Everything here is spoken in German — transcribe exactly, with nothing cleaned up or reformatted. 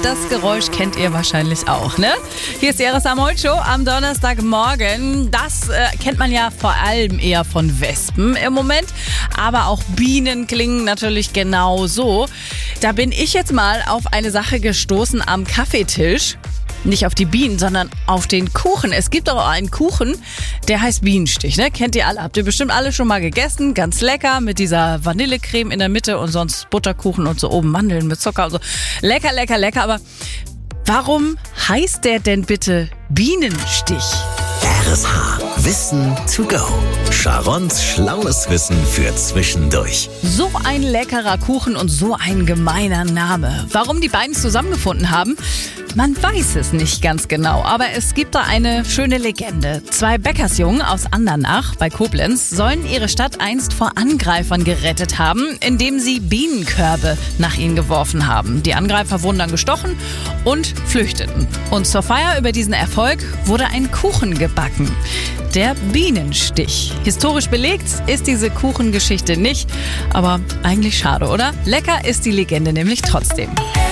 das Geräusch kennt ihr wahrscheinlich auch, ne? Hier ist die R S A Morning Show am Donnerstagmorgen. Das äh, kennt man ja vor allem eher von Wespen im Moment. Aber auch Bienen klingen natürlich genau so. Da bin ich jetzt mal auf eine Sache gestoßen am Kaffeetisch. Nicht auf die Bienen, sondern auf den Kuchen. Es gibt auch einen Kuchen, der heißt Bienenstich, ne? Kennt ihr alle, habt ihr bestimmt alle schon mal gegessen. Ganz lecker mit dieser Vanillecreme in der Mitte und sonst Butterkuchen und so oben Mandeln mit Zucker und so. Lecker, lecker, lecker. Aber warum heißt der denn bitte Bienenstich? R S H. Wissen to go. Sharons schlaues Wissen für zwischendurch. So ein leckerer Kuchen und so ein gemeiner Name. Warum die beiden zusammengefunden haben? Man weiß es nicht ganz genau, aber es gibt da eine schöne Legende. Zwei Bäckersjungen aus Andernach bei Koblenz sollen ihre Stadt einst vor Angreifern gerettet haben, indem sie Bienenkörbe nach ihnen geworfen haben. Die Angreifer wurden dann gestochen und flüchteten. Und zur Feier über diesen Erfolg wurde ein Kuchen gebacken. Der Bienenstich. Historisch belegt ist diese Kuchengeschichte nicht, aber eigentlich schade, oder? Lecker ist die Legende nämlich trotzdem.